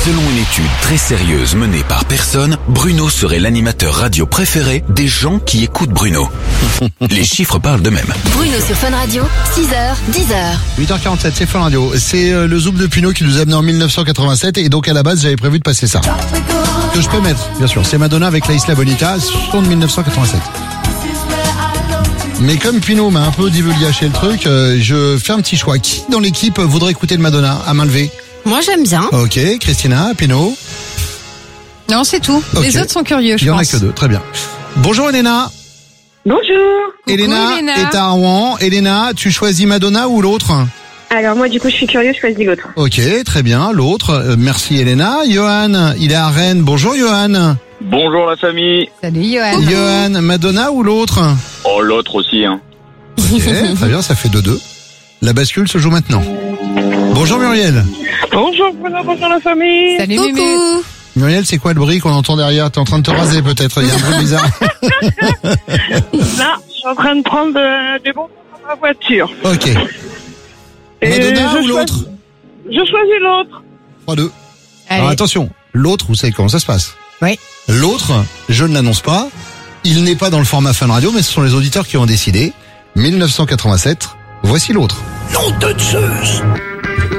Selon une étude très sérieuse menée par personne, Bruno serait l'animateur radio préféré des gens qui écoutent Bruno. Les chiffres parlent d'eux-mêmes. Bruno sur Fun Radio, 6h, 10h. 8h47, c'est Fun Radio. C'est le Zoom de Pino qui nous a amené en 1987 et donc à la base j'avais prévu de passer ça. Que je peux mettre, bien sûr. C'est Madonna avec la Isla Bonita, son de 1987. Mais comme Pino m'a un peu divulgaché le truc, je fais un petit choix. Qui dans l'équipe voudrait écouter de Madonna à main levée? Moi j'aime bien. Ok, Christina, Pino. Non, c'est tout. Ok. Les autres sont curieux, je Il y en a pense. que deux, très bien. Bonjour Elena. Bonjour. Elena Elena. est à Rouen. Elena, tu choisis Madonna ou l'autre? Alors moi du coup je suis curieuse, je choisis l'autre. Ok, très bien, l'autre. Merci Elena. Johan, il est à Rennes. Bonjour Johan. Bonjour la famille. Salut, Johan. Johan, Madonna ou l'autre? Oh, l'autre aussi, hein. Ok, très bien, ça fait 2-2. La bascule se joue maintenant. Bonjour Muriel. Bonjour, bonjour la famille. Salut, Mémé. Coucou. Muriel, c'est quoi le bruit qu'on entend derrière? T'es en train de te raser peut-être, il y a un bruit bizarre. Là, je suis en train de prendre des bonbons dans ma voiture. Ok. Et Madonna je ou l'autre? Je choisis l'autre. 3-2. Allez. Alors attention, l'autre, vous savez comment ça se passe? Oui. L'autre, je ne l'annonce pas. Il n'est pas dans le format Fun Radio, mais ce sont les auditeurs qui ont décidé. 1987, voici l'autre. Nom de Zeus.